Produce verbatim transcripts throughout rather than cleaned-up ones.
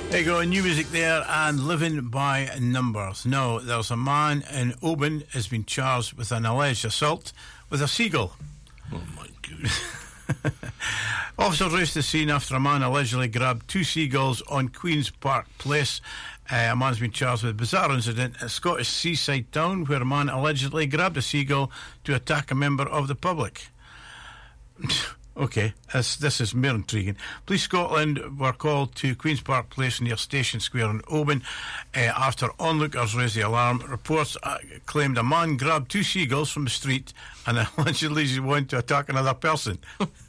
There you go, new music there, and Living by Numbers. Now, there's a man in Oban has been charged with an alleged assault with a seagull. Oh my goodness. Officers raced the scene after a man allegedly grabbed two seagulls on Queen's Park Place. Uh, a man's been charged with a bizarre incident at a Scottish seaside town where a man allegedly grabbed a seagull to attack a member of the public. Okay, this, this is more intriguing. Police Scotland were called to Queen's Park Place near Station Square in Oban uh, after onlookers raised the alarm. Reports uh, claimed a man grabbed two seagulls from the street and allegedly wanted to attack another person.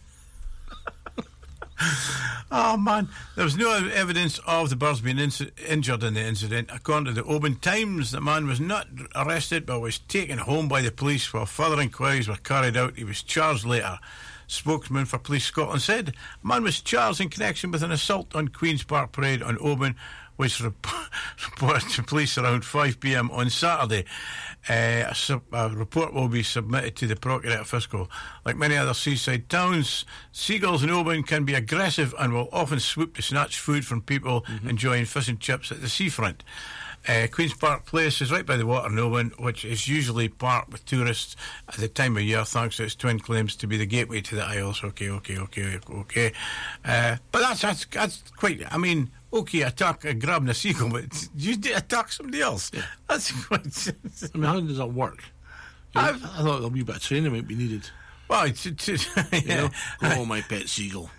Oh man, there was no evidence of the birds being inc- injured in the incident. According to the Oban Times, the man was not arrested but was taken home by the police while further inquiries were carried out. He was charged later. Spokesman for Police Scotland said a man was charged in connection with an assault on Queen's Park Parade on Oban, which rep- reported to police around five p.m. on Saturday. Uh, a, sub- a report will be submitted to the Procurator Fiscal. Like many other seaside towns, seagulls in Oban can be aggressive and will often swoop to snatch food from people mm-hmm. enjoying fish and chips at the seafront. Uh, Queen's Park Place is right by the water in Oban, which is usually packed with tourists at the time of year, thanks to its twin claims to be the gateway to the Isles. Okay, okay, okay, okay. Uh, but that's, that's that's quite. I mean, okay, attack uh, grabbing a seagull, but you did attack somebody else. Yeah. That's quite. I mean, how does that work? You know, I thought a wee bit of training might be needed. Well, it's, it's, it's yeah. You know, oh, my pet seagull.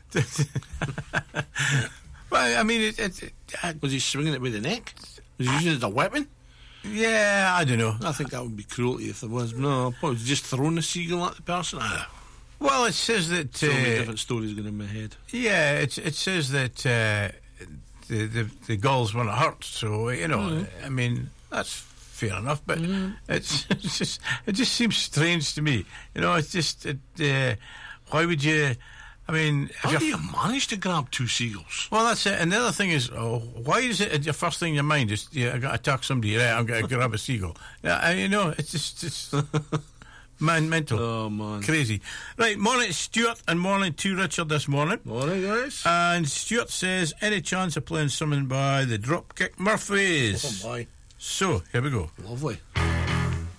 Well, I mean, it, it, it, uh, was he swinging it with the neck? Was he using it as a weapon? Yeah, I don't know. I think that would be cruelty if there was. No, what, was he just throwing the seagull at the person? Ah. Well, it says that... So many uh, different stories going in my head. Yeah, it, it says that uh, the, the the gulls weren't hurt, so, you know, mm-hmm. I mean, that's fair enough, but mm-hmm. it's, it's just, it just seems strange to me. You know, it's just, it, uh, why would you... I mean, how do you manage to grab two seagulls? Well, that's it. And the other thing is, oh, why is it your first thing in your mind is, yeah, I got to attack somebody, right? I'm going to grab a seagull. Yeah, I, you know, it's just, it's man, mental. Oh man, crazy. Right, morning, Stuart, and morning to Richard this morning. Morning, guys. And Stuart says, any chance of playing something by the Dropkick Murphys? Oh my! So here we go. Lovely.